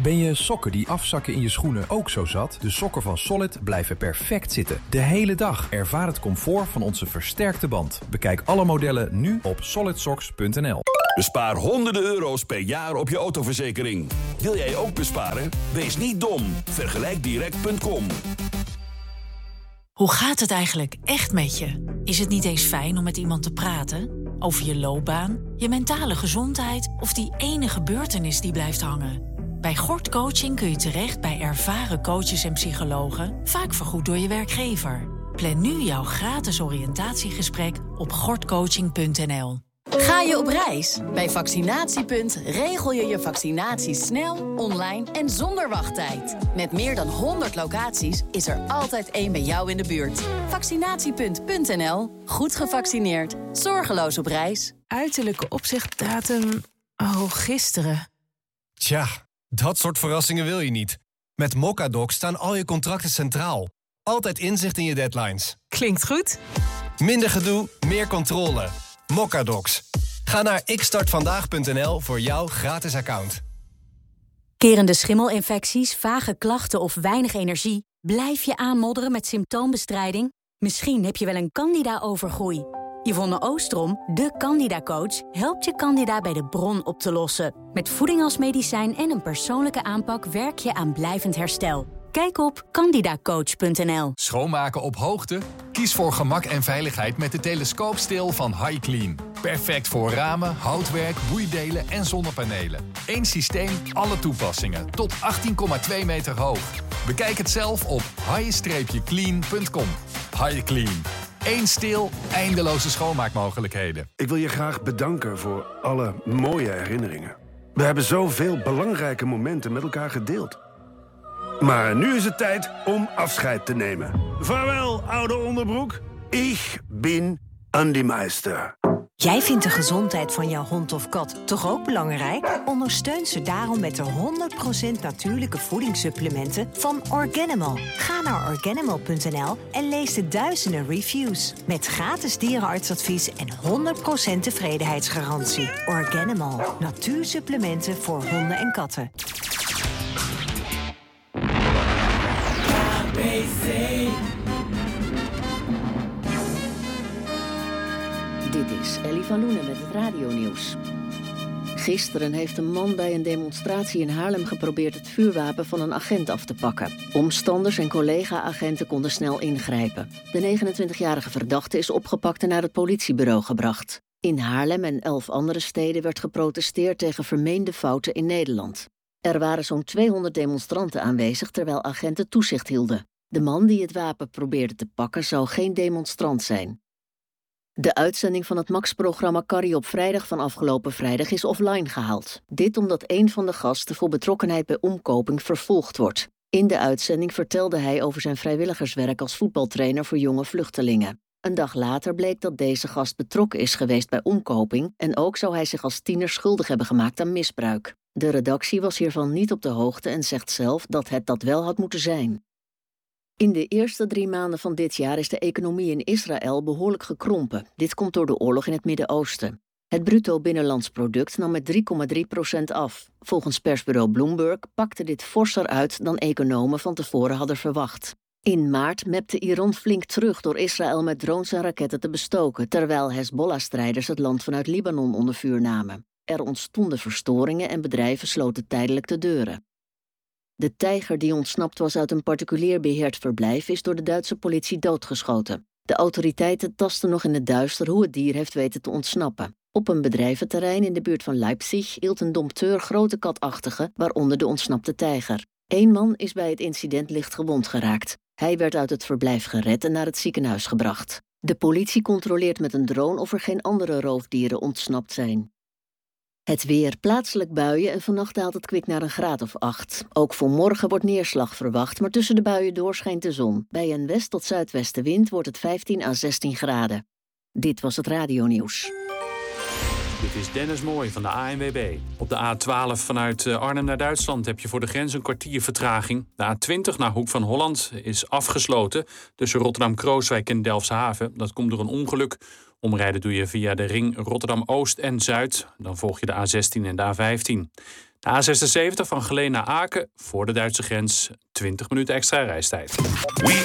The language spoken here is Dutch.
Ben je sokken die afzakken in je schoenen ook zo zat? De sokken van Solid blijven perfect zitten. De hele dag. Ervaar het comfort van onze versterkte band. Bekijk alle modellen nu op solidsocks.nl. Bespaar honderden euro's per jaar op je autoverzekering. Wil jij ook besparen? Wees niet dom. Vergelijkdirect.com. Hoe gaat het eigenlijk echt met je? Is het niet eens fijn om met iemand te praten? Over je loopbaan, je mentale gezondheid of die ene gebeurtenis die blijft hangen? Bij Gort Coaching kun je terecht bij ervaren coaches en psychologen, vaak vergoed door je werkgever. Plan nu jouw gratis oriëntatiegesprek op gortcoaching.nl. Ga je op reis? Bij Vaccinatiepunt regel je je vaccinatie snel, online en zonder wachttijd. Met meer dan 100 locaties is er altijd één bij jou in de buurt. Vaccinatiepunt.nl. Goed gevaccineerd. Zorgeloos op reis. Uiterlijke opzichtdatum... Oh, gisteren. Tja, dat soort verrassingen wil je niet. Met Mocadoc staan al je contracten centraal. Altijd inzicht in je deadlines. Klinkt goed. Minder gedoe, meer controle. Mocadocs. Ga naar xstartvandaag.nl voor jouw gratis account. Kerende schimmelinfecties, vage klachten of weinig energie? Blijf je aanmodderen met symptoombestrijding? Misschien heb je wel een candida-overgroei. Yvonne Oostrom, de Candida-coach, helpt je candida bij de bron op te lossen. Met voeding als medicijn en een persoonlijke aanpak werk je aan blijvend herstel. Kijk op candidacoach.nl. Schoonmaken op hoogte? Kies voor gemak en veiligheid met de telescoopsteel van HiClean. Perfect voor ramen, houtwerk, boeidelen en zonnepanelen. Eén systeem, alle toepassingen. Tot 18,2 meter hoog. Bekijk het zelf op hi-clean.com. HiClean. Eén steel, eindeloze schoonmaakmogelijkheden. Ik wil je graag bedanken voor alle mooie herinneringen. We hebben zoveel belangrijke momenten met elkaar gedeeld. Maar nu is het tijd om afscheid te nemen. Vaarwel, oude onderbroek. Ik ben Andy Meister. Jij vindt de gezondheid van jouw hond of kat toch ook belangrijk? Ondersteun ze daarom met de 100% natuurlijke voedingssupplementen van Organimal. Ga naar organimal.nl en lees de duizenden reviews. Met gratis dierenartsadvies en 100% tevredenheidsgarantie. Organimal. Natuursupplementen voor honden en katten. Dit is Ellie van Loenen met het radionieuws. Gisteren heeft een man bij een demonstratie in Haarlem geprobeerd het vuurwapen van een agent af te pakken. Omstanders en collega-agenten konden snel ingrijpen. De 29-jarige verdachte is opgepakt en naar het politiebureau gebracht. In Haarlem en 11 andere steden werd geprotesteerd tegen vermeende fouten in Nederland. Er waren zo'n 200 demonstranten aanwezig terwijl agenten toezicht hielden. De man die het wapen probeerde te pakken zou geen demonstrant zijn. De uitzending van het Max-programma Carrie op vrijdag van afgelopen vrijdag is offline gehaald. Dit omdat een van de gasten voor betrokkenheid bij omkoping vervolgd wordt. In de uitzending vertelde hij over zijn vrijwilligerswerk als voetbaltrainer voor jonge vluchtelingen. Een dag later bleek dat deze gast betrokken is geweest bij omkoping en ook zou hij zich als tiener schuldig hebben gemaakt aan misbruik. De redactie was hiervan niet op de hoogte en zegt zelf dat het dat wel had moeten zijn. In de eerste 3 maanden van dit jaar is de economie in Israël behoorlijk gekrompen. Dit komt door de oorlog in het Midden-Oosten. Het bruto binnenlands product nam met 3,3% af. Volgens persbureau Bloomberg pakte dit forser uit dan economen van tevoren hadden verwacht. In maart mepte Iran flink terug door Israël met drones en raketten te bestoken, terwijl Hezbollah-strijders het land vanuit Libanon onder vuur namen. Er ontstonden verstoringen en bedrijven sloten tijdelijk de deuren. De tijger die ontsnapt was uit een particulier beheerd verblijf is door de Duitse politie doodgeschoten. De autoriteiten tasten nog in het duister hoe het dier heeft weten te ontsnappen. Op een bedrijventerrein in de buurt van Leipzig hield een dompteur grote katachtigen, waaronder de ontsnapte tijger. 1 man is bij het incident licht gewond geraakt. Hij werd uit het verblijf gered en naar het ziekenhuis gebracht. De politie controleert met een drone of er geen andere roofdieren ontsnapt zijn. Het weer, plaatselijk buien en vannacht daalt het kwik naar een graad of 8. Ook voor morgen wordt neerslag verwacht, maar tussen de buien door schijnt de zon. Bij een west- tot zuidwestenwind wordt het 15 à 16 graden. Dit was het radionieuws. Dit is Dennis Mooij van de ANWB. Op de A12 vanuit Arnhem naar Duitsland heb je voor de grens een kwartier vertraging. De A20 naar Hoek van Holland is afgesloten tussen Rotterdam-Krooswijk en Delfshaven. Dat komt door een ongeluk. Omrijden doe je via de ring Rotterdam-Oost en Zuid. Dan volg je de A16 en de A15. De A76 van Geleen naar Aken voor de Duitse grens 20 minuten extra reistijd. We